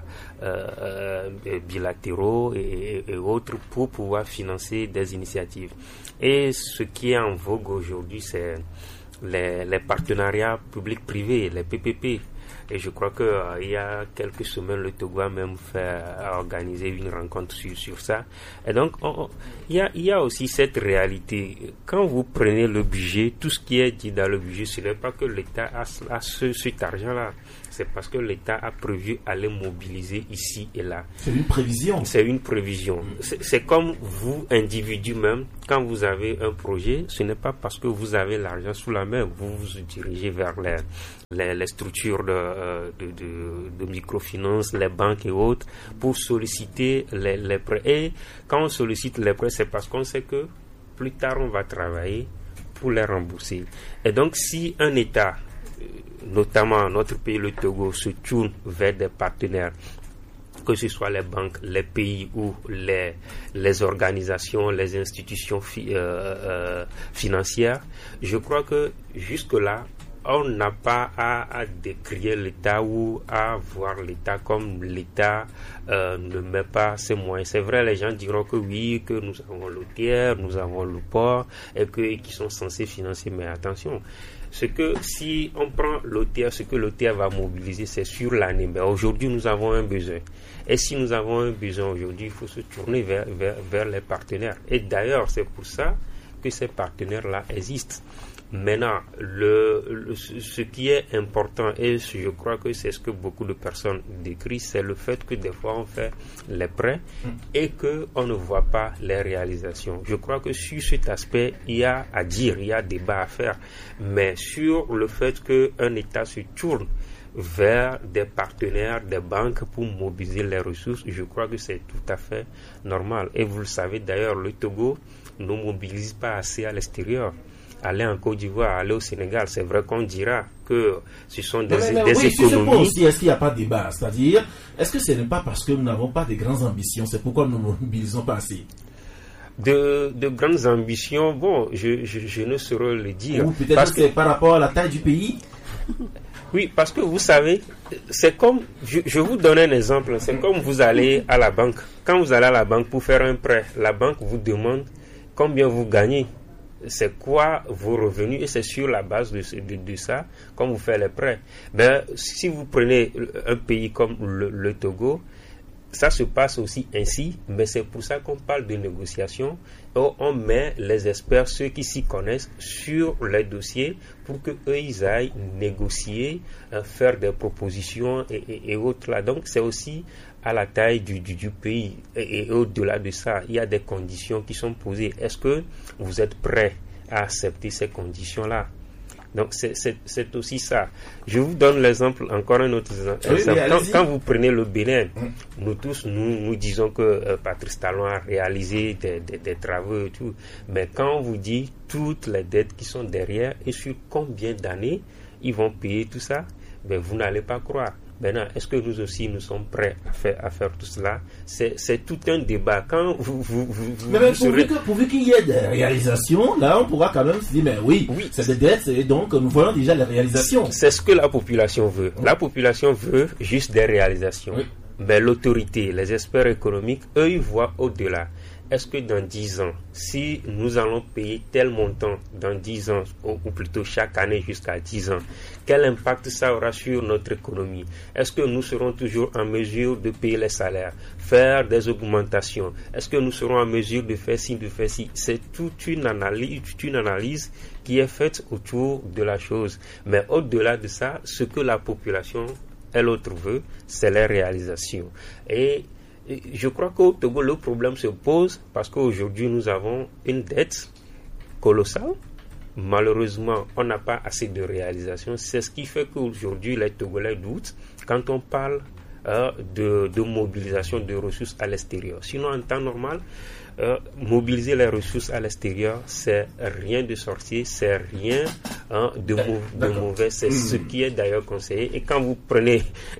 bilatéraux et autres pour pouvoir financer des initiatives. Et ce qui est en vogue aujourd'hui, c'est les partenariats publics-privés, les PPP. Et je crois qu'il y a quelques semaines, le Togo a même organisé une rencontre sur ça. Et donc, il y a aussi cette réalité. Quand vous prenez le budget, tout ce qui est dit dans le budget, ce n'est pas que l'État a cet argent-là. C'est parce que l'État a prévu aller mobiliser ici et là. C'est une prévision. C'est une prévision. C'est comme vous, individu même, quand vous avez un projet, ce n'est pas parce que vous avez l'argent sous la main, vous vous dirigez vers les structures de microfinance, les banques et autres, pour solliciter les prêts. Et quand on sollicite les prêts, c'est parce qu'on sait que plus tard, on va travailler pour les rembourser. Et donc, si un État, notamment notre pays, le Togo, se tourne vers des partenaires, que ce soit les banques, les pays ou les organisations, les institutions financières, je crois que jusque-là, on n'a pas à décrier l'État ou à voir l'État comme l'État ne met pas ses moyens. C'est vrai, les gens diront que oui, que nous avons le tiers, nous avons le port et qui sont censés financer, mais attention. C'est que si on prend l'OTR, ce que l'OTR va mobiliser, c'est sur l'année. Mais aujourd'hui, nous avons un besoin. Et si nous avons un besoin aujourd'hui, il faut se tourner vers les partenaires. Et d'ailleurs, c'est pour ça que ces partenaires-là existent. Maintenant, ce qui est important, et je crois que c'est ce que beaucoup de personnes décrivent, c'est le fait que des fois on fait les prêts et qu'on ne voit pas les réalisations. Je crois que sur cet aspect, il y a à dire, il y a débat à faire. Mais sur le fait qu'un État se tourne vers des partenaires, des banques pour mobiliser les ressources, je crois que c'est tout à fait normal. Et vous le savez d'ailleurs, le Togo ne mobilise pas assez à l'extérieur. Aller en Côte d'Ivoire, aller au Sénégal, c'est vrai qu'on dira que ce sont des économies. Sur ce point aussi, est-ce qu'il n'y a pas de débat? C'est-à-dire, est-ce que ce n'est pas parce que nous n'avons pas de grandes ambitions, c'est pourquoi nous ne mobilisons pas assez? De grandes ambitions, bon, je ne saurais le dire. Ou peut-être que c'est par rapport à la taille du pays? Oui, parce que vous savez, c'est comme, je vous donne un exemple, c'est comme vous allez à la banque. Quand vous allez à la banque pour faire un prêt, la banque vous demande combien vous gagnez. C'est quoi vos revenus et c'est sur la base de ça qu'on vous fait les prêts. Mais si vous prenez un pays comme le Togo, ça se passe aussi ainsi, mais c'est pour ça qu'on parle de négociation. On met les experts, ceux qui s'y connaissent, sur les dossiers pour qu'eux, ils aillent négocier, faire des propositions et autres là. Donc c'est aussi à la taille du pays et au-delà de ça, il y a des conditions qui sont posées. Est-ce que vous êtes prêt à accepter ces conditions-là? Donc c'est aussi ça. Je vous donne l'exemple, encore un autre exemple. Oui, quand vous prenez le Bénin, nous tous, nous disons que Patrice Talon a réalisé des travaux et tout. Mais quand on vous dit toutes les dettes qui sont derrière et sur combien d'années ils vont payer tout ça, ben vous n'allez pas croire. Maintenant, est-ce que nous aussi, nous sommes prêts à faire tout cela? C'est tout un débat. Quand mais pourvu qu'il y ait des réalisations, là, on pourra quand même se dire, mais oui, c'est des dettes, et donc nous voyons déjà les réalisations. C'est ce que la population veut. Oui. La population veut juste des réalisations. Oui. Mais l'autorité, les experts économiques, eux, ils voient au-delà. Est-ce que dans 10 ans, si nous allons payer tel montant dans 10 ans, ou plutôt chaque année jusqu'à 10 ans, quel impact ça aura sur notre économie? Est-ce que nous serons toujours en mesure de payer les salaires, faire des augmentations? Est-ce que nous serons en mesure de faire ci, de faire ci? C'est toute une analyse qui est faite autour de la chose. Mais au-delà de ça, ce que la population, elle autre veut, c'est les réalisations. Et je crois qu'au Togo, le problème se pose parce qu'aujourd'hui, nous avons une dette colossale. Malheureusement, on n'a pas assez de réalisation. C'est ce qui fait qu'aujourd'hui, les Togolais doutent quand on parle de mobilisation de ressources à l'extérieur. Sinon, en temps normal, mobiliser les ressources à l'extérieur, c'est rien de sorcier, c'est rien de mauvais, c'est ce qui est d'ailleurs conseillé. Et quand vous prenez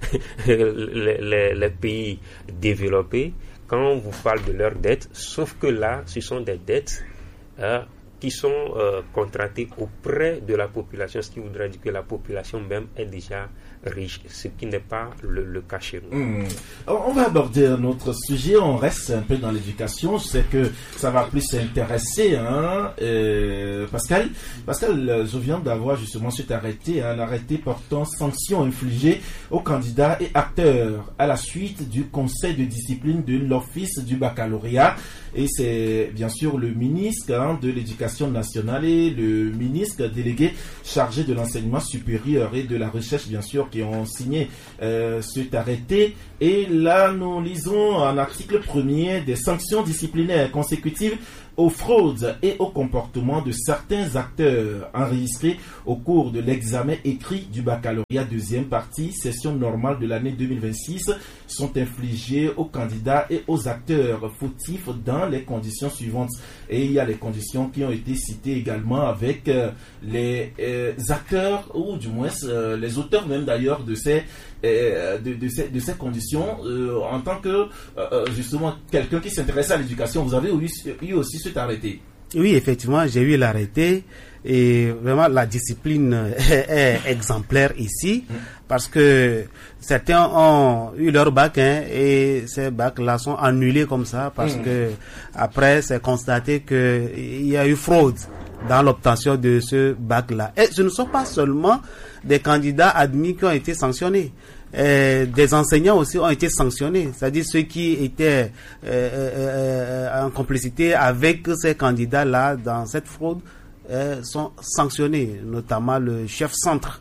les pays développés, quand on vous parle de leurs dettes, sauf que là, ce sont des dettes qui sont contractés auprès de la population, ce qui voudrait dire que la population même est déjà riche, ce qui n'est pas le cas chez nous. On va aborder un autre sujet, on reste un peu dans l'éducation, je sais que ça va plus s'intéresser, Pascal, je viens d'avoir justement cet arrêté, un arrêté portant sanctions infligées aux candidats et acteurs à la suite du conseil de discipline de l'office du baccalauréat, et c'est bien sûr le ministre de l'Éducation nationale et le ministre délégué chargé de l'enseignement supérieur et de la recherche, bien sûr, qui ont signé cet arrêté. Et là, nous lisons un article premier des sanctions disciplinaires consécutives aux fraudes et au comportement de certains acteurs enregistrés au cours de l'examen écrit du baccalauréat deuxième partie, session normale de l'année 2026, sont infligés aux candidats et aux acteurs fautifs dans les conditions suivantes. Et il y a les conditions qui ont été citées également avec les acteurs, ou du moins les auteurs même d'ailleurs de ces conditions. En tant que justement quelqu'un qui s'intéresse à l'éducation, vous avez eu aussi cet arrêté. Oui, effectivement, j'ai eu l'arrêté et vraiment la discipline est exemplaire ici parce que certains ont eu leur bac et ces bacs-là sont annulés comme ça parce que après c'est constaté qu'il y a eu fraude dans l'obtention de ce bac-là. Et ce ne sont pas seulement des candidats admis qui ont été sanctionnés. Des enseignants aussi ont été sanctionnés, c'est-à-dire ceux qui étaient en complicité avec ces candidats-là dans cette fraude sont sanctionnés, notamment le chef centre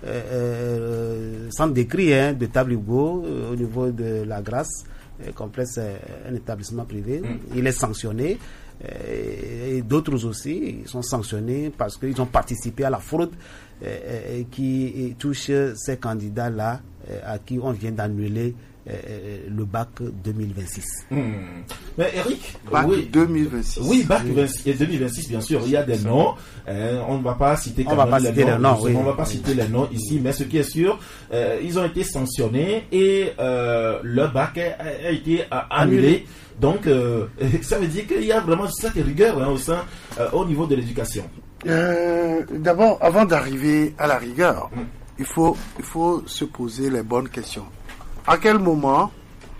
d'écrit de Tabligo au niveau de la Grâce, complexe un établissement privé, il est sanctionné. Et d'autres aussi ils sont sanctionnés parce qu'ils ont participé à la fraude qui touche ces candidats-là à qui on vient d'annuler le bac 2026. Mais Eric, bac 2026. Oui, bac 2026, bien sûr, il y a des noms. On ne va pas citer les noms. On ne va pas citer les noms ici, mais ce qui est sûr, ils ont été sanctionnés et le bac a été annulé. Donc, ça veut dire qu'il y a vraiment cette rigueur au niveau de l'éducation. D'abord, avant d'arriver à la rigueur, il faut se poser les bonnes questions. À quel moment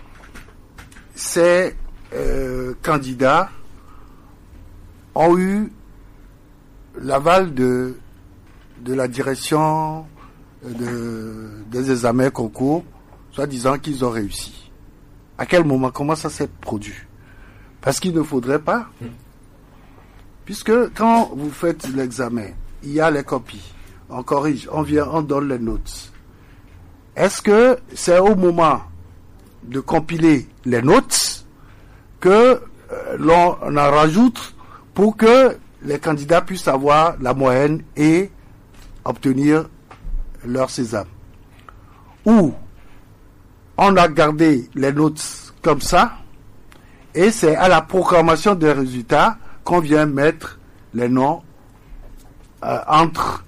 ces candidats ont eu l'aval de la direction des examens concours, soit disant qu'ils ont réussi? À quel moment? Comment ça s'est produit? Parce qu'il ne faudrait pas. Puisque quand vous faites l'examen, il y a les copies, on corrige, on vient, on donne les notes. Est-ce que c'est au moment de compiler les notes que l'on en rajoute pour que les candidats puissent avoir la moyenne et obtenir leur sésame? Ou on a gardé les notes comme ça et c'est à la proclamation des résultats qu'on vient mettre les noms entre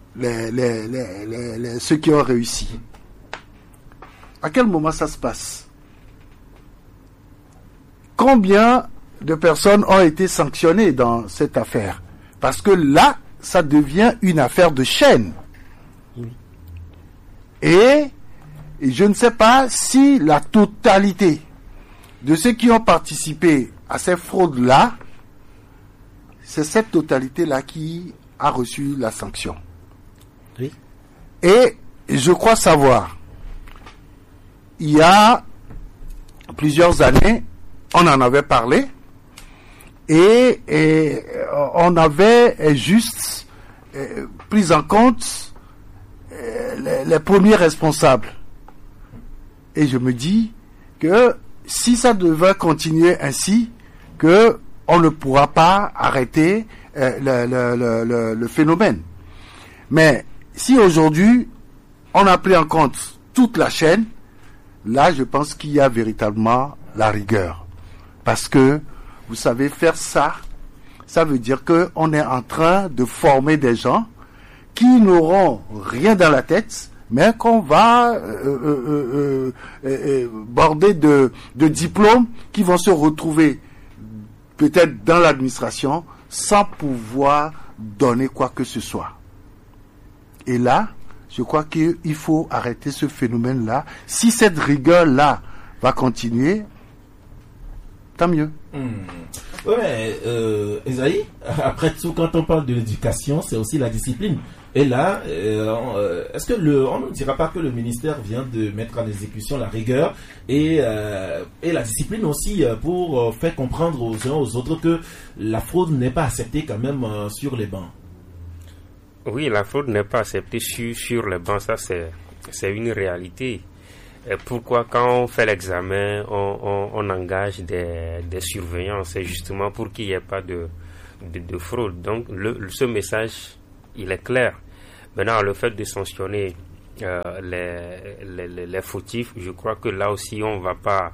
ceux qui ont réussi. À quel moment ça se passe? Combien de personnes ont été sanctionnées dans cette affaire? Parce que là, ça devient une affaire de chaîne. Et je ne sais pas si la totalité de ceux qui ont participé à ces fraudes-là, c'est cette totalité-là qui a reçu la sanction. Oui. Et je crois savoir, il y a plusieurs années, on en avait parlé, et on avait juste pris en compte les premiers responsables. Et je me dis que si ça devait continuer ainsi, que on ne pourra pas arrêter le phénomène. Mais si aujourd'hui on a pris en compte toute la chaîne, là je pense qu'il y a véritablement la rigueur. Parce que, vous savez, faire ça, ça veut dire qu'on est en train de former des gens qui n'auront rien dans la tête, mais qu'on va border de diplômes qui vont se retrouver peut-être dans l'administration sans pouvoir donner quoi que ce soit. Et là, je crois qu'il faut arrêter ce phénomène-là. Si cette rigueur-là va continuer, tant mieux. Ouais, Esaïe, après tout, quand on parle de l'éducation, c'est aussi la discipline. Et là, est-ce que on ne dira pas que le ministère vient de mettre en exécution la rigueur et la discipline aussi pour faire comprendre aux uns aux autres que la fraude n'est pas acceptée quand même sur les bancs? Oui, la fraude n'est pas acceptée sur les bancs, ça c'est une réalité. Et pourquoi quand on fait l'examen, on engage des surveillants? C'est justement pour qu'il n'y ait pas de fraude. Donc ce message, il est clair. Maintenant, le fait de sanctionner les fautifs, je crois que là aussi, on ne va pas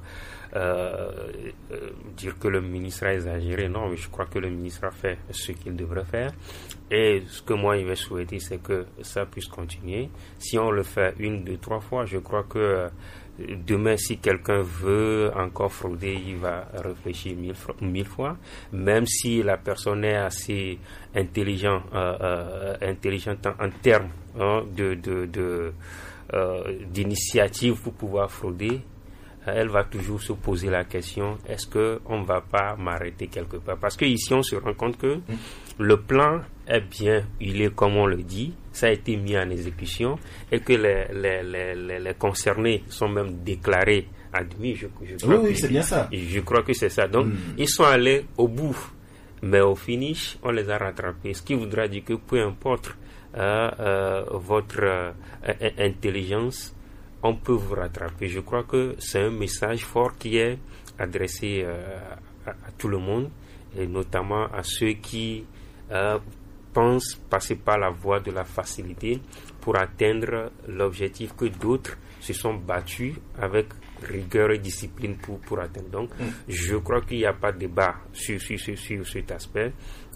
dire que le ministre a exagéré. Non, mais je crois que le ministre a fait ce qu'il devrait faire. Et ce que moi, je vais souhaiter, c'est que ça puisse continuer. Si on le fait 1, 2, 3 fois, je crois que demain, si quelqu'un veut encore frauder, il va réfléchir 1000 fois. Même si la personne est assez intelligente en termes d'initiative pour pouvoir frauder, elle va toujours se poser la question, est-ce qu'on ne va pas m'arrêter quelque part? Parce qu'ici, on se rend compte que le plan est bien huilé, comme on le dit, ça a été mis en exécution, et que les concernés sont même déclarés admis. Oui, c'est bien ça. Je crois que c'est ça. Donc, ils sont allés au bout, mais au finish, on les a rattrapés. Ce qui voudra dire que peu importe votre intelligence, on peut vous rattraper. Je crois que c'est un message fort qui est adressé à tout le monde, et notamment à ceux qui pensent passer par la voie de la facilité pour atteindre l'objectif que d'autres se sont battus avec rigueur et discipline pour atteindre. Donc, je crois qu'il n'y a pas de débat sur cet aspect.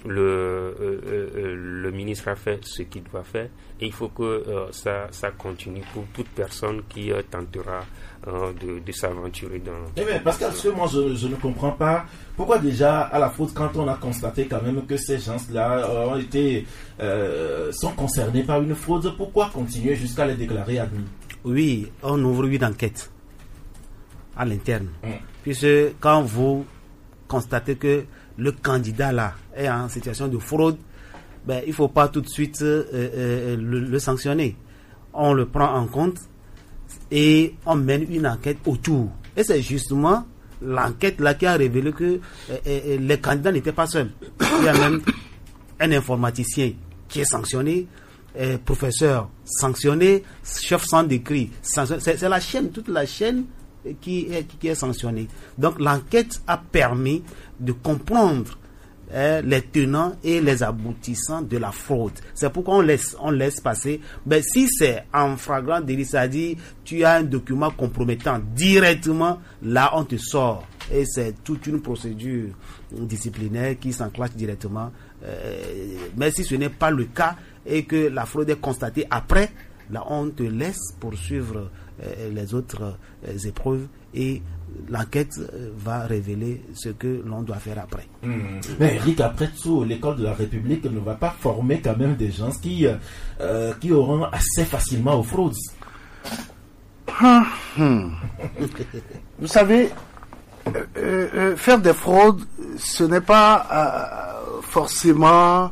Le ministre a fait ce qu'il doit faire, et il faut que ça continue pour toute personne qui tentera de s'aventurer dans... Eh bien, Pascal, parce que moi je ne comprends pas pourquoi déjà à la fraude, quand on a constaté quand même que ces gens-là sont concernés par une fraude, pourquoi continuer jusqu'à les déclarer admis? Oui, on ouvre une enquête à l'interne. Puisque quand vous constatez que le candidat là est en situation de fraude, ben, il ne faut pas tout de suite le sanctionner. On le prend en compte et on mène une enquête autour. Et c'est justement l'enquête là qui a révélé que les candidats n'étaient pas seuls. Il y a même un informaticien qui est sanctionné, professeur sanctionné, chef centre d'écrit sanctionné. C'est la chaîne, toute la chaîne qui est sanctionnée. Donc l'enquête a permis de comprendre les tenants et les aboutissants de la fraude. C'est pourquoi on laisse passer. Mais si c'est en flagrant délit, c'est-à-dire tu as un document compromettant directement, là on te sort. Et c'est toute une procédure disciplinaire qui s'enclenche directement. Mais si ce n'est pas le cas et que la fraude est constatée après, là on te laisse poursuivre les autres épreuves, et l'enquête va révéler ce que l'on doit faire après. Mais Eric, après tout, l'école de la République ne va pas former quand même des gens qui auront assez facilement aux fraudes. Vous savez, faire des fraudes, ce n'est pas forcément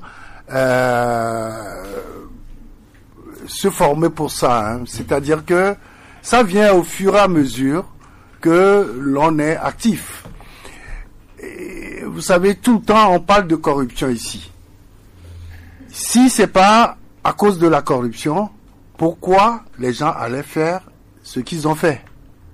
se former pour ça. Hein. C'est-à-dire que ça vient au fur et à mesure que l'on est actif. Et vous savez, tout le temps, on parle de corruption ici. Si c'est pas à cause de la corruption, pourquoi les gens allaient faire ce qu'ils ont fait?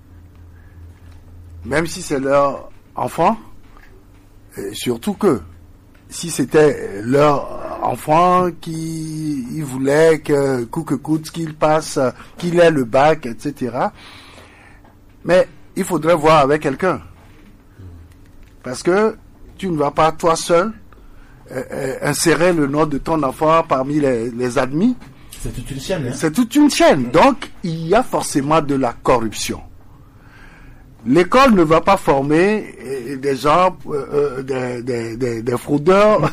Même si c'est leur enfant, et surtout que si c'était leur enfant qui voulait que coûte qu'il passe, qu'il ait le bac, etc. Mais il faudrait voir avec quelqu'un. Parce que tu ne vas pas toi seul insérer le nom de ton enfant parmi les admis. C'est toute une chaîne. Hein? C'est toute une chaîne. Donc, il y a forcément de la corruption. l'école ne va pas former des gens, des fraudeurs,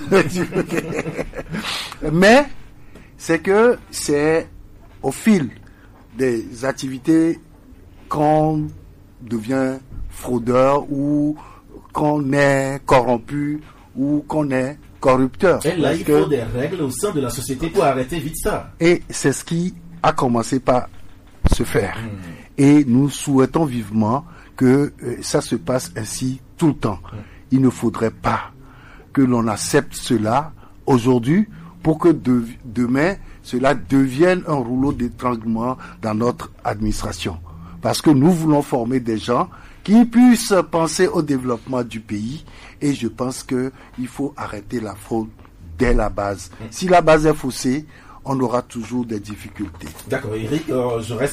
mais c'est que c'est au fil des activités qu'on devient fraudeur ou qu'on est corrompu ou qu'on est corrupteur. Et là, il faut des règles au sein de la société pour arrêter vite ça. Et c'est ce qui a commencé par se faire. Et nous souhaitons vivement que ça se passe ainsi tout le temps. Il ne faudrait pas que l'on accepte cela aujourd'hui pour que demain, cela devienne un rouleau d'étranglement dans notre administration. Parce que nous voulons former des gens qui puissent penser au développement du pays, et je pense qu'il faut arrêter la fraude dès la base. Si la base est faussée, on aura toujours des difficultés. D'accord, Eric, je reste